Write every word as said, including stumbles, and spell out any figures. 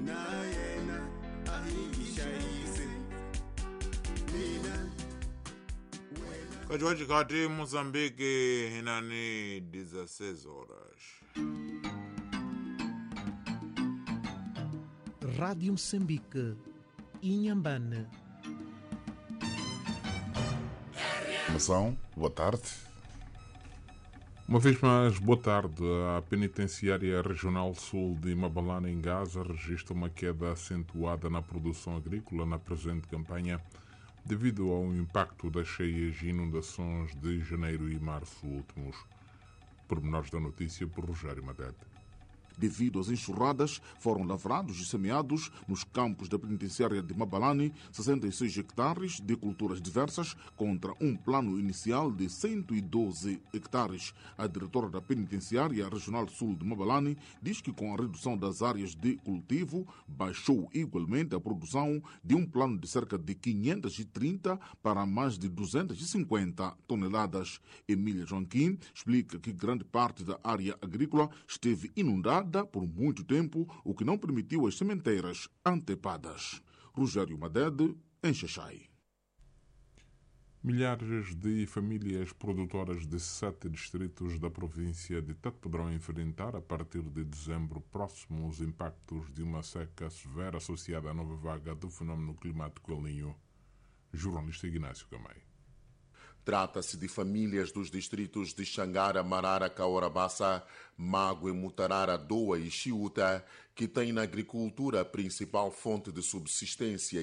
Kati kati Mozambique inani dezesseis horas. Rádio Moçambique, Inhambane. Nação, boa tarde. Uma vez mais, boa tarde. A Penitenciária Regional Sul de Mabalane, em Gaza, registra uma queda acentuada na produção agrícola na presente campanha, devido ao impacto das cheias e inundações de janeiro e março últimos. Pormenores da notícia por Rogério Madede. Devido às enxurradas, foram lavrados e semeados nos campos da penitenciária de Mabalane sessenta e seis hectares de culturas diversas contra um plano inicial de cento e doze hectares. A diretora da penitenciária regional sul de Mabalane diz que com a redução das áreas de cultivo baixou igualmente a produção de um plano de cerca de quinhentas e trinta para mais de duzentas e cinquenta toneladas. Emília Joaquim explica que grande parte da área agrícola esteve inundada por muito tempo, o que não permitiu as sementeiras antepadas. Rogério Madede, em Xaxai. Milhares de famílias produtoras de sete distritos da província de Tete poderão enfrentar, a partir de dezembro próximo, os impactos de uma seca severa associada à nova vaga do fenómeno climático El Niño. Jornalista Ignácio Camay. Trata-se de famílias dos distritos de Xangara, Marara, Caorabassa, Mague, Mutarara, Doa e Chiuta, que têm na agricultura a principal fonte de subsistência